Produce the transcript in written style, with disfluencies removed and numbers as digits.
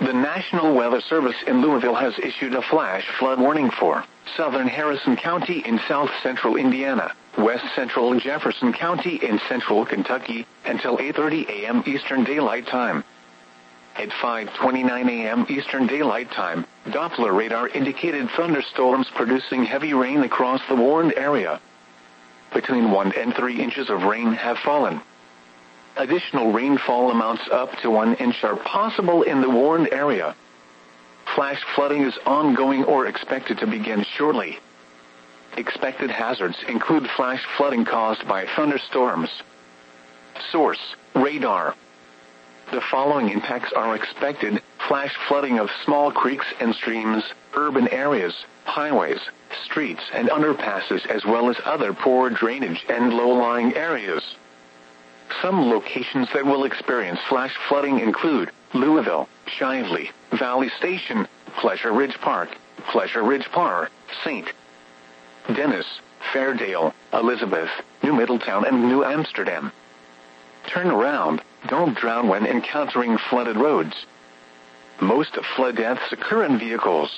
The National Weather Service in Louisville has issued a flash flood warning for southern Harrison County in south central Indiana, west central Jefferson County in central Kentucky, until 8:30 a.m. Eastern Daylight Time. At 5:29 a.m. Eastern Daylight Time, Doppler radar indicated thunderstorms producing heavy rain across the warned area. Between 1 and 3 inches of rain have fallen. Additional rainfall amounts up to 1 inch are possible in the warned area. Flash flooding is ongoing or expected to begin shortly. Expected hazards include flash flooding caused by thunderstorms. Source: radar. The following impacts are expected: flash flooding of small creeks and streams, urban areas, highways, streets and underpasses, as well as other poor drainage and low-lying areas. Some locations that will experience flash flooding include Louisville, Shively, Valley Station, Pleasure Ridge Park, St. Denis, Fairdale, Elizabeth, New Middletown and New Amsterdam. Turn around, don't drown when encountering flooded roads. Most flood deaths occur in vehicles.